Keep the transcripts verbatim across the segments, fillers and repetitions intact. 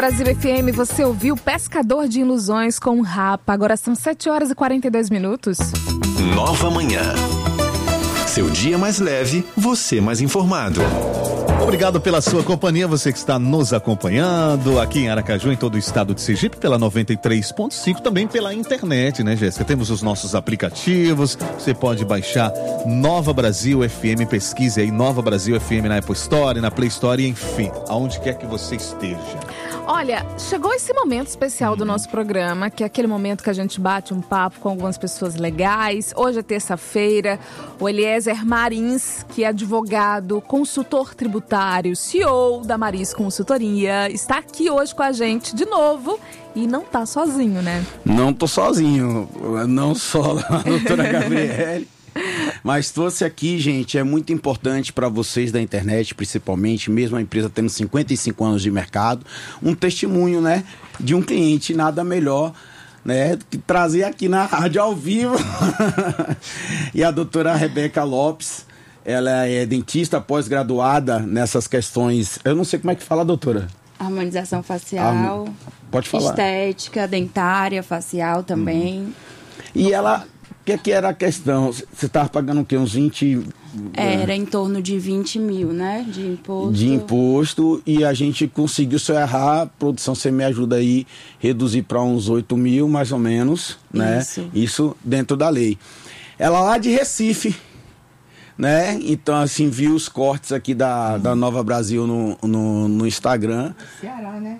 Brasil F M, você ouviu Pescador de Ilusões com o Rapa. Agora são sete horas e quarenta e dois minutos. Nova Manhã. Seu dia mais leve, você mais informado. Obrigado pela sua companhia, você que está nos acompanhando aqui em Aracaju, em todo o estado de Sergipe, pela noventa e três ponto cinco, também pela internet, né, Jéssica? Temos os nossos aplicativos, você pode baixar Nova Brasil F M, pesquise aí Nova Brasil F M na Apple Store, na Play Store, enfim, aonde quer que você esteja. Olha, chegou esse momento especial do nosso programa, que é aquele momento que a gente bate um papo com algumas pessoas legais. Hoje é terça-feira, o Eliezer Marins, que é advogado, consultor tributário, C E O da Marins Consultoria, está aqui hoje com a gente de novo e não tá sozinho, né? Não tô sozinho, não só a doutora Gabriele. Mas trouxe aqui, gente, é muito importante para vocês da internet, principalmente, mesmo a empresa tendo cinquenta e cinco anos de mercado, um testemunho, né, de um cliente, nada melhor, né, que trazer aqui na rádio ao vivo. E a doutora Rebeca Lopes, ela é dentista pós-graduada nessas questões, eu não sei como é que fala, doutora. Harmonização facial, Harm... Pode falar. Estética, dentária, facial também. Hum. E ela... O que, que era a questão? Você estava pagando o quê? Uns vinte... Era em torno de vinte mil, né? De imposto. De imposto. E a gente conseguiu, se eu errar, produção, você me ajuda aí, reduzir para uns oito mil, mais ou menos, né? Isso. Isso dentro da lei. Ela lá de Recife, né? Então, assim, viu os cortes aqui da, da Nova Brasil no, no, no Instagram. Ceará, né?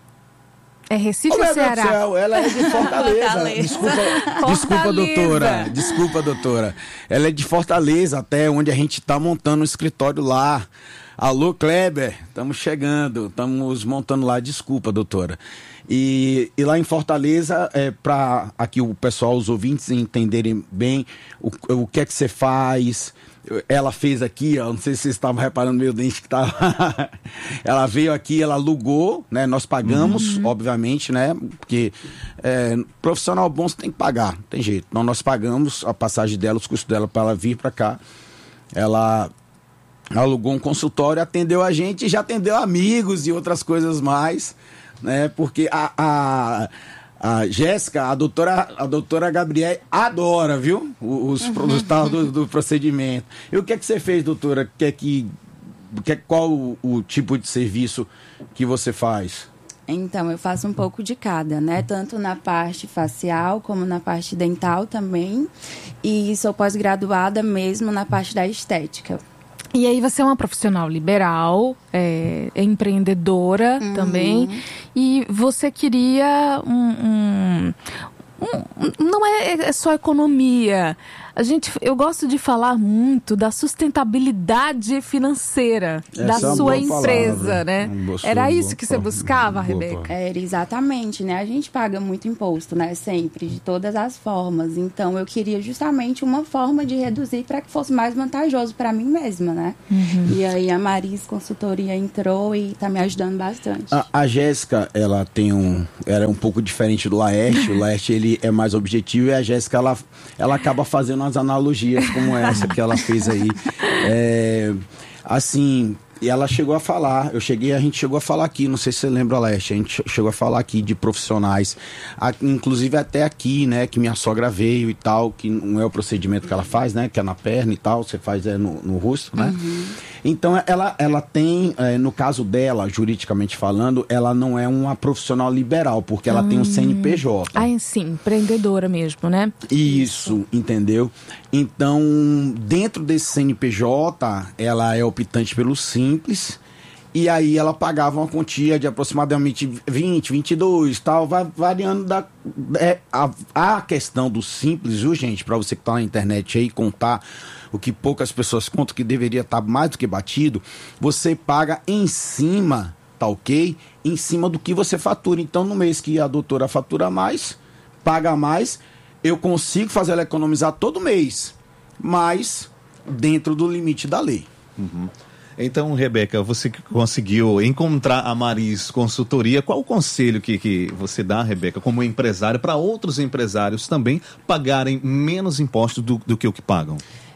É Recife ou Ceará? Céu, ela é de Fortaleza. Fortaleza. Desculpa, Fortaleza. desculpa, doutora. Desculpa, doutora. Ela é de Fortaleza, até onde a gente está montando um escritório lá. Alô, Kleber, estamos chegando, estamos montando lá. Desculpa, doutora. E, e lá em Fortaleza, é, para aqui o pessoal, os ouvintes entenderem bem o, o que é que você faz. Ela fez aqui, ó, não sei se vocês estavam reparando meu dente que tava. Ela veio aqui, ela alugou, né? Nós pagamos, uhum. obviamente, né? Porque é, profissional bom você tem que pagar, não tem jeito. Então nós pagamos a passagem dela, os custos dela para ela vir para cá. Ela alugou um consultório, atendeu a gente e já atendeu amigos e outras coisas mais, né? Porque a, a A Jéssica, a doutora, a doutora Gabriele adora, viu? Os produtos do, do procedimento. E o que é que você fez, doutora? Que é que, que é, qual o, o tipo de serviço que você faz? Então, eu faço um pouco de cada, né? Tanto na parte facial como na parte dental também. E sou pós-graduada mesmo na parte da estética. E aí você é uma profissional liberal, é, é empreendedora uhum. também, e você queria um, um, um, não é só economia. A gente, eu gosto de falar muito da sustentabilidade financeira Essa da é sua empresa, palavra, né? Um Era isso que você buscava, Rebeca? Era exatamente, né? A gente paga muito imposto, né? Sempre, de todas as formas. Então, eu queria justamente uma forma de reduzir para que fosse mais vantajoso para mim mesma, né? Uhum. E aí a Marins Consultoria entrou e está me ajudando bastante. A, a Jéssica, ela tem um... Ela é um pouco diferente do Laerte. O Laerte, ele é mais objetivo e a Jéssica, ela, ela acaba fazendo umas analogias como essa que ela fez aí. É, assim, e ela chegou a falar, eu cheguei, a gente chegou a falar aqui, não sei se você lembra, Leste, a gente chegou a falar aqui de profissionais, a, inclusive até aqui, né, que minha sogra veio e tal, que não é o procedimento que ela faz, né, que é na perna e tal, você faz é, no, no rosto, né? Uhum. Então, ela, ela tem, é, no caso dela, juridicamente falando, ela não é uma profissional liberal, porque ela hum. tem um C N P J. Ah, sim, empreendedora mesmo, né? Isso, entendeu? Então, dentro desse C N P J, ela é optante pelo Simples, e aí ela pagava uma quantia de aproximadamente vinte, vinte e dois, tal, vai variando da... É, a, a questão do Simples, viu, gente? Para você que tá na internet aí, contar o que poucas pessoas contam, que deveria estar mais do que batido, você paga em cima, tá ok? Em cima do que você fatura. Então, no mês que a doutora fatura mais, paga mais, eu consigo fazer ela economizar todo mês, mas dentro do limite da lei. Uhum. Então, Rebeca, você que conseguiu encontrar a Marins Consultoria, qual o conselho que, que você dá, Rebeca, como empresária, para outros empresários também pagarem menos impostos do, do que o que pagam?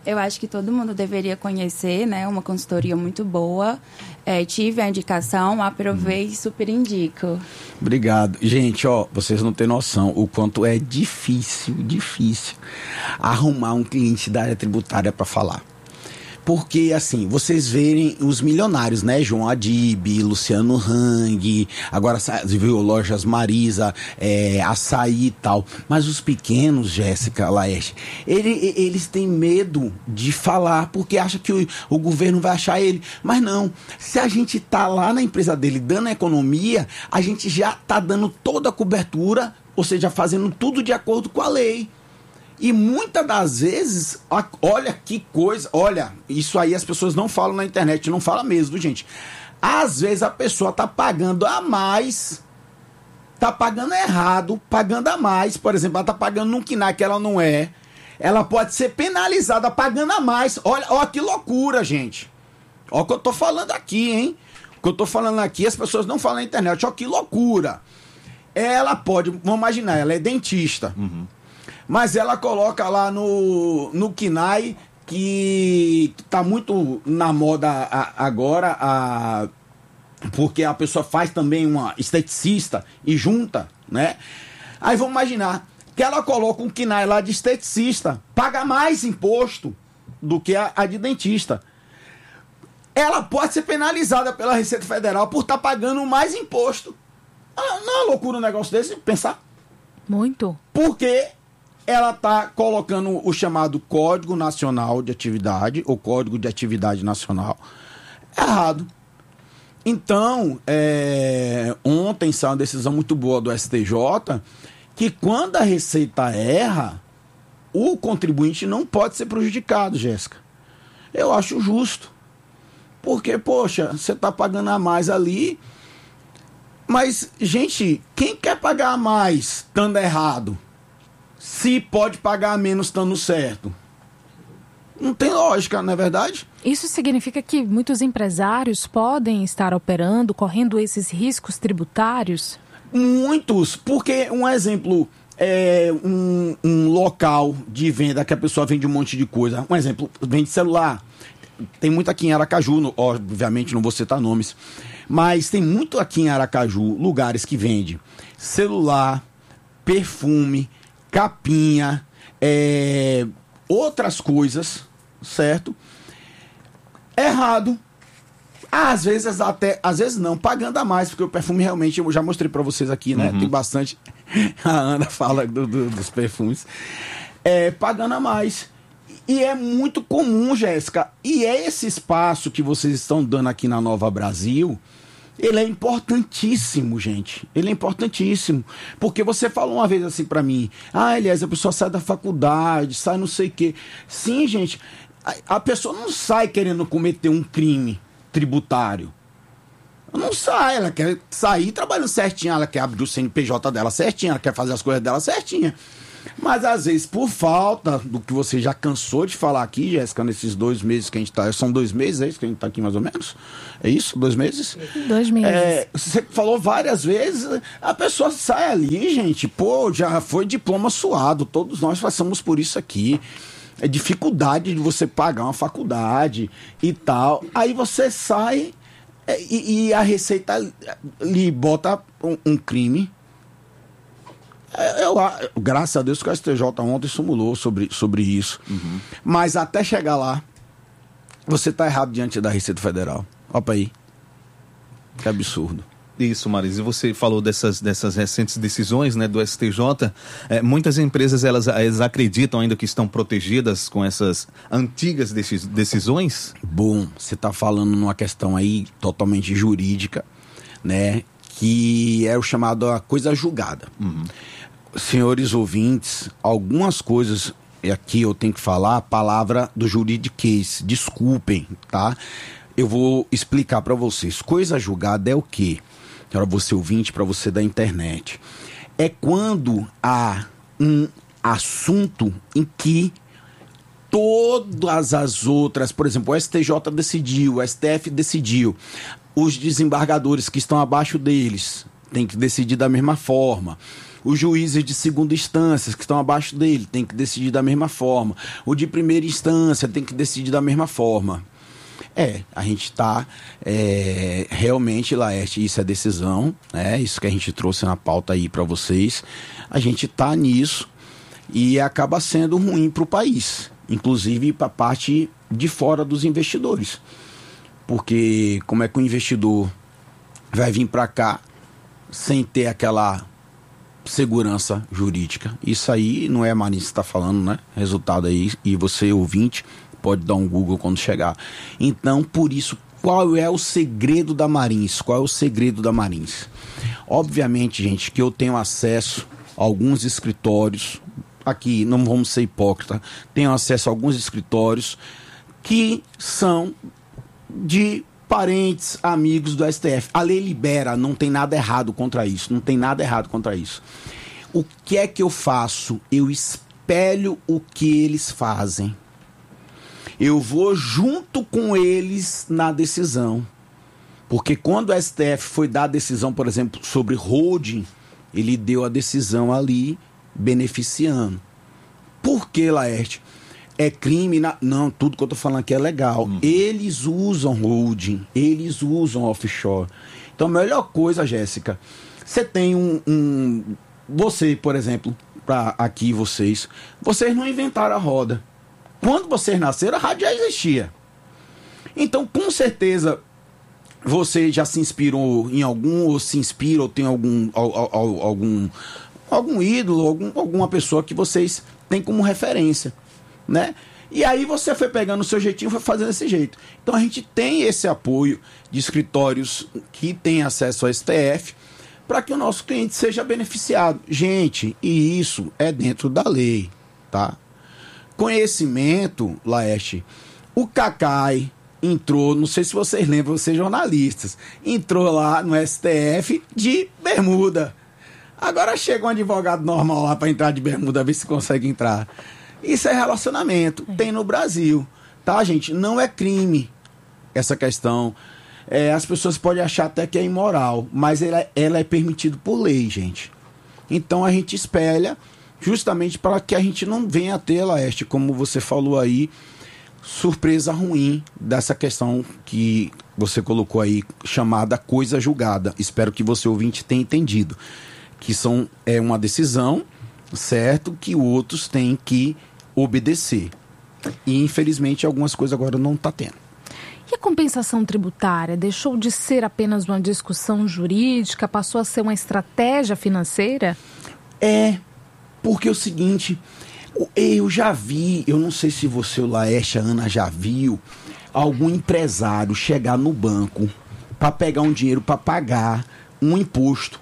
Eu acho que todo mundo deveria conhecer, né? Uma consultoria muito boa. É, tive a indicação, aprovei e super indico. Obrigado. Gente, ó, vocês não têm noção o quanto é difícil, difícil arrumar um cliente da área tributária para falar. Porque, assim, vocês verem os milionários, né? João Adib, Luciano Hang, agora viu Lojas Marisa, é, Açaí e tal. Mas os pequenos, Jéssica, Laerte, ele, eles têm medo de falar porque acham que o, o governo vai achar ele. Mas não, se a gente tá lá na empresa dele dando a economia, a gente já tá dando toda a cobertura, ou seja, fazendo tudo de acordo com a lei. E muitas das vezes, olha que coisa, olha, isso aí as pessoas não falam na internet, não fala mesmo, gente. Às vezes a pessoa tá pagando a mais, tá pagando errado, pagando a mais, por exemplo, ela tá pagando num quinai que ela não é, ela pode ser penalizada pagando a mais. Olha, olha que loucura, gente. Olha o que eu tô falando aqui, hein? O que eu tô falando aqui, as pessoas não falam na internet, olha que loucura. Ela pode, vamos imaginar, ela é dentista. Uhum. Mas ela coloca lá no, no K N A I, que tá muito na moda a, agora, a, porque a pessoa faz também uma esteticista e junta, né? Aí vamos imaginar que ela coloca um K N A I lá de esteticista, paga mais imposto do que a, a de dentista. Ela pode ser penalizada pela Receita Federal por estar tá pagando mais imposto. Ah, não é uma loucura um negócio desse, pensar? Muito. Porque ela está colocando o chamado Código Nacional de Atividade, ou Código de Atividade Nacional, errado. Então, é, ontem saiu uma decisão muito boa do S T J, que quando a Receita erra, o contribuinte não pode ser prejudicado, Jéssica. Eu acho justo. Porque, poxa, você está pagando a mais ali, mas, gente, quem quer pagar a mais estando errado? Se pode pagar menos estando certo. Não tem lógica, não é verdade? Isso significa que muitos empresários podem estar operando, correndo esses riscos tributários? Muitos, porque um exemplo é um, um local de venda que a pessoa vende um monte de coisa. Um exemplo, vende celular. Tem muito aqui em Aracaju, no, obviamente não vou citar nomes, mas tem muito aqui em Aracaju lugares que vende celular, perfume, capinha, é, outras coisas, certo? Errado. Às vezes até, às vezes não, pagando a mais, porque o perfume realmente, eu já mostrei pra vocês aqui, né? Uhum. Tem bastante, a Ana fala do, do, dos perfumes, é, pagando a mais. E é muito comum, Jéssica, e é esse espaço que vocês estão dando aqui na Nova Brasil, ele é importantíssimo, gente. Ele é importantíssimo. Porque você falou uma vez assim pra mim, ah, Elias, a pessoa sai da faculdade, sai não sei o quê. Sim, gente, a, a pessoa não sai querendo cometer um crime tributário. Ela não sai, ela quer sair trabalhando certinho, ela quer abrir o C N P J dela certinho, ela quer fazer as coisas dela certinha. Mas às vezes, por falta do que você já cansou de falar aqui, Jéssica, nesses dois meses que a gente tá. São dois meses, é isso que a gente tá aqui mais ou menos? É isso? Dois meses? Dois meses. É, você falou várias vezes, a pessoa sai ali, gente, pô, já foi diploma suado, todos nós passamos por isso aqui. É dificuldade de você pagar uma faculdade e tal. Aí você sai é, e, e a Receita lhe bota um, um crime. Eu, graças a Deus que o S T J ontem simulou sobre, sobre isso. Uhum. Mas até chegar lá, você está errado diante da Receita Federal. Opa aí. Que absurdo. Isso, Marisa. E você falou dessas, dessas recentes decisões, né, do S T J. É, muitas empresas elas, elas acreditam ainda que estão protegidas com essas antigas decisões? Bom, você está falando numa questão aí totalmente jurídica, né? Que é o chamado a coisa julgada. Uhum. Senhores ouvintes, algumas coisas, e aqui eu tenho que falar a palavra do juridiquês, desculpem, tá? Eu vou explicar para vocês. Coisa julgada é o quê? Para você ouvinte, para você da internet. É quando há um assunto em que todas as outras, por exemplo, o S T J decidiu, o S T F decidiu, os desembargadores que estão abaixo deles têm que decidir da mesma forma. Os juízes de segunda instância, que estão abaixo dele, tem que decidir da mesma forma. O de primeira instância tem que decidir da mesma forma. É, a gente está é, realmente, Laerte, isso é decisão, né? Isso que a gente trouxe na pauta aí para vocês. A gente está nisso e acaba sendo ruim para o país, inclusive para a parte de fora dos investidores. Porque como é que o investidor vai vir para cá sem ter aquela segurança jurídica? Isso aí não é a Marins que está falando, né? Resultado aí, e você, ouvinte, pode dar um Google quando chegar. Então, por isso, qual é o segredo da Marins? Qual é o segredo da Marins? Obviamente, gente, que eu tenho acesso a alguns escritórios, aqui, não vamos ser hipócritas, tenho acesso a alguns escritórios que são de parentes, amigos do S T F. A lei libera, não tem nada errado contra isso, não tem nada errado contra isso. O que é que eu faço? Eu espelho o que eles fazem. Eu vou junto com eles na decisão. Porque quando o S T F foi dar a decisão, por exemplo, sobre holding, ele deu a decisão ali beneficiando. Por que, Laerte? É crime? Na... Não, tudo que eu tô falando aqui é legal. Uhum. Eles usam holding, eles usam offshore. Então, a melhor coisa, Jéssica, você tem um, um... Você, por exemplo, para aqui vocês, vocês não inventaram a roda. Quando vocês nasceram, a rádio já existia. Então, com certeza, você já se inspirou em algum, ou se inspira, ou tem algum, algum, algum ídolo, algum, alguma pessoa que vocês têm como referência, né? E aí você foi pegando o seu jeitinho, foi fazendo desse jeito. Então a gente tem esse apoio de escritórios que têm acesso ao S T F para que o nosso cliente seja beneficiado. Gente, e isso é dentro da lei, tá? Conhecimento, Laerte, o Cacai entrou, não sei se vocês lembram, vocês jornalistas, entrou lá no S T F de bermuda. Agora chega um advogado normal lá para entrar de bermuda, ver se consegue entrar. Isso é relacionamento, tem no Brasil, tá, gente? Não é crime essa questão. É, as pessoas podem achar até que é imoral, mas ela, ela é permitida por lei, gente. Então a gente espelha justamente para que a gente não venha a ter, Laerte, como você falou aí, surpresa ruim dessa questão que você colocou aí, chamada coisa julgada. Espero que você, ouvinte, tenha entendido. Que são, é uma decisão, certo, que outros têm que obedecer. E, infelizmente, algumas coisas agora não está tendo. E a compensação tributária deixou de ser apenas uma discussão jurídica, passou a ser uma estratégia financeira? É, porque é o seguinte, eu já vi, eu não sei se você, o Laerte, a Ana, já viu algum empresário chegar no banco para pegar um dinheiro para pagar um imposto.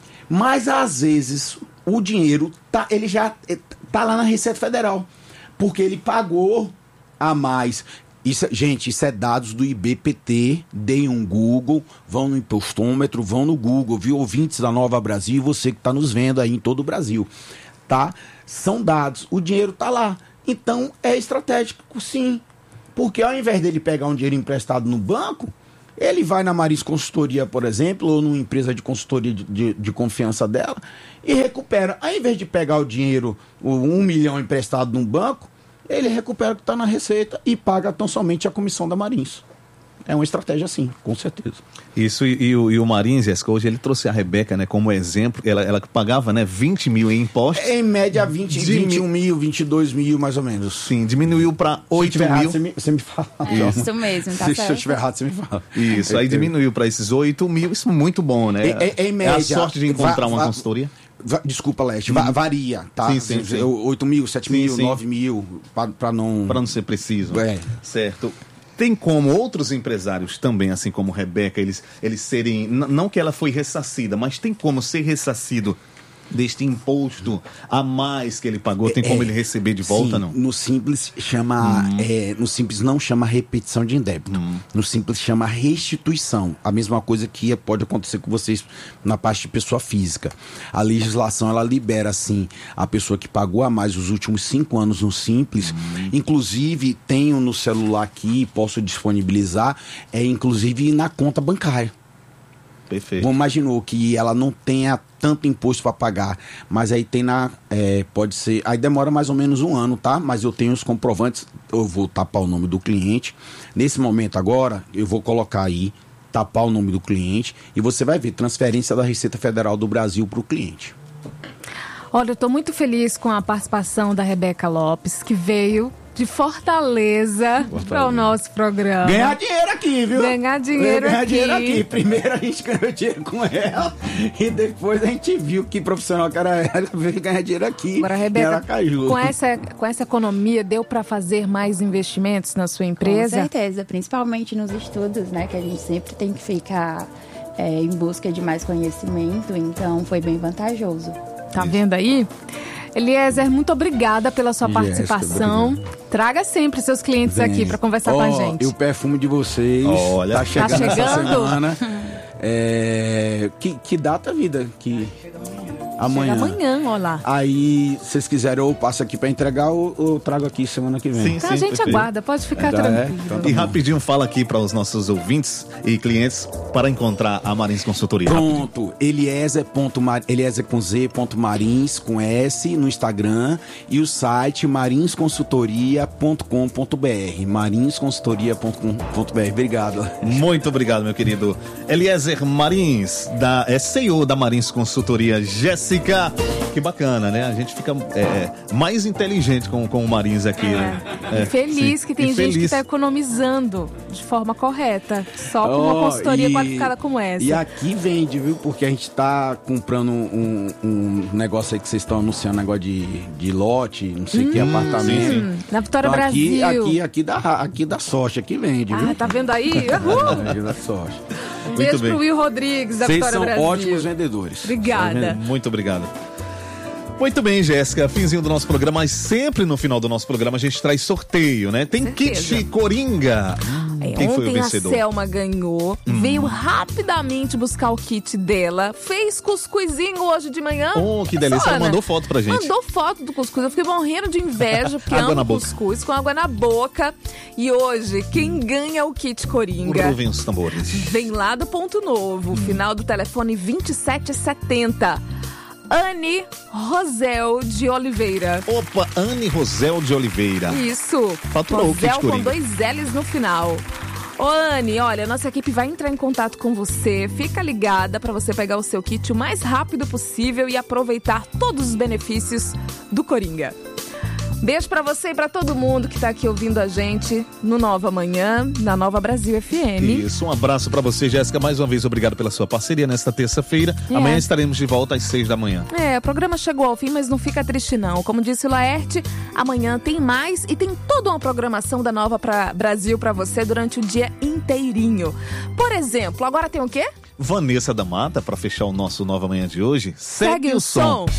Mas, às vezes, o dinheiro tá, ele já tá lá na Receita Federal, porque ele pagou a mais. Isso, gente, isso é dados do I B P T, deem um Google, vão no impostômetro, vão no Google, viu, ouvintes da Nova Brasil, você que está nos vendo aí em todo o Brasil, tá? São dados, o dinheiro tá lá. Então, é estratégico, sim, porque ao invés dele pegar um dinheiro emprestado no banco, ele vai na Marins Consultoria, por exemplo, ou numa empresa de consultoria de, de, de confiança dela e recupera. Ao invés de pegar o dinheiro, o um milhão emprestado num banco, ele recupera o que está na Receita e paga tão somente a comissão da Marins. É uma estratégia, sim, com certeza. Isso, e, e, o, e o Marins, Jéssica, hoje ele trouxe a Rebeca, né, como exemplo, ela, ela pagava, né, vinte mil em impostos. Em média, vinte, vinte e um mil, vinte e dois mil, mais ou menos. Sim, diminuiu para oito mil. Errado, você, me, você me fala. É, isso mesmo, tá se, certo. Se eu estiver errado, você me fala. Isso, aí diminuiu para esses oito mil, isso é muito bom, né? É, é, em média. É a sorte de encontrar va, uma va, consultoria. Va, desculpa, Leste, va, varia, tá? Sim, sim, sim. oito mil, sete mil, sim. nove mil, para não... Para não ser preciso. É. Certo. Tem como outros empresários também, assim como Rebeca, eles, eles serem... Não que ela foi ressarcida, mas tem como ser ressarcido deste imposto a mais que ele pagou? Tem como é, ele receber de volta, sim, não? No Simples chama... Hum. É, no Simples não chama repetição de indébito. Hum. No Simples chama restituição. A mesma coisa que pode acontecer com vocês na parte de pessoa física. A legislação, ela libera, sim, a pessoa que pagou a mais os últimos cinco anos no Simples. Hum. Inclusive, tenho no celular aqui, posso disponibilizar, é inclusive na conta bancária. Perfeito. Vamos imaginar que ela não tenha tanto imposto para pagar, mas aí tem na, é, pode ser, aí demora mais ou menos um ano, tá? Mas eu tenho os comprovantes, eu vou tapar o nome do cliente. Nesse momento agora, eu vou colocar aí, tapar o nome do cliente e você vai ver transferência da Receita Federal do Brasil para o cliente. Olha, eu estou muito feliz com a participação da Rebeca Lopes, que veio de Fortaleza, para o nosso programa. Ganhar dinheiro aqui, viu? Ganhar dinheiro Ganhar aqui. dinheiro aqui. Primeiro a gente ganhou dinheiro com ela e depois a gente viu que profissional que era ela, veio ganhar dinheiro aqui. Agora, Rebeca, em Aracaju. com essa, com essa economia, deu para fazer mais investimentos na sua empresa? Com certeza, principalmente nos estudos, né? Que a gente sempre tem que ficar é, em busca de mais conhecimento, então foi bem vantajoso. Tá vendo aí? Eliezer, muito obrigada pela sua Jéssica, participação. obrigado. Traga sempre seus clientes Vem. aqui para conversar oh, com a gente. E o perfume de vocês Olha, tá chegando, tá chegando? essa semana. É, que, que data, vida? Que amanhã. Chega amanhã, ó lá. Aí, se vocês quiserem, eu passo aqui para entregar ou eu trago aqui semana que vem. Sim, Então a gente perfeito. aguarda, pode ficar Já é? tranquilo. Então tá E bom. rapidinho, fala aqui para os nossos ouvintes e clientes para encontrar a Marins Consultoria. Pronto, Eliezer, ponto, Mar- Eliezer com Z, ponto Marins, com S, no Instagram, e o site marins consultoria ponto com ponto b r, marins consultoria ponto com ponto b r. Obrigado. Muito obrigado, meu querido Eliezer Marins, da, é C E O da Marins Consultoria. Jéssica, que bacana, né? A gente fica é, mais inteligente com, com o Marins aqui, né? E É, feliz sim. que tem E gente que feliz. está economizando de forma correta, só com uma Ó, consultoria e- qualificada como essa. E aqui vende, viu? Porque a gente tá comprando um, um negócio aí que vocês estão anunciando, negócio de, de lote, não sei o que, apartamento. sim, Hum, na Vitória Então, aqui, Brasil. aqui, aqui, dá, aqui dá sorte, aqui vende, viu? Ah, tá vendo aí? Uhul! Aqui dá sorte. Um beijo bem. pro Will Rodrigues da Vocês Vitória são Brasil. ótimos vendedores. Obrigada. Muito obrigado. Muito bem, Jéssica, finzinho do nosso programa, mas sempre no final do nosso programa a gente traz sorteio, né? Tem Certeza. kit Coringa. É, Quem foi o ontem a vencedor? Selma ganhou, veio rapidamente buscar o kit dela, fez cuscuzinho hoje de manhã. Oh, que delícia. Só, Ela né? mandou foto pra gente. Mandou foto do cuscuz. Eu fiquei morrendo de inveja, porque Água amo na boca. cuscuz com água na boca. E hoje, quem ganha o kit Coringa Ruvem os tambores. vem lá do Ponto Novo, final do telefone vinte e sete setenta. Anne Rosel de Oliveira. Opa, Anne Rosel de Oliveira. Isso. Faturou o kit Rosel com Coringa. dois L's no final. Ô, Anne, olha, nossa equipe vai entrar em contato com você. Fica ligada para você pegar o seu kit o mais rápido possível e aproveitar todos os benefícios do Coringa. Beijo pra você e pra todo mundo que tá aqui ouvindo a gente no Nova Manhã, na Nova Brasil F M. Isso, um abraço pra você, Jéssica. Mais uma vez, obrigado pela sua parceria nesta terça-feira. É. Amanhã estaremos de volta às seis da manhã. É, o programa chegou ao fim, mas não fica triste não. Como disse o Laerte, amanhã tem mais e tem toda uma programação da Nova pra Brasil pra você durante o dia inteirinho. Por exemplo, agora tem o quê? Vanessa da Mata, pra fechar o nosso Nova Manhã de hoje, Segue o som.